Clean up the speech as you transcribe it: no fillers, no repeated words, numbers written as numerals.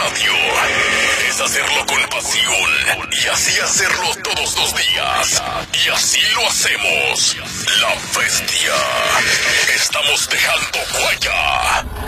radio es hacerlo con pasión y así hacerlo todos los días. Y así lo hacemos. La Bestia. Estamos dejando huella.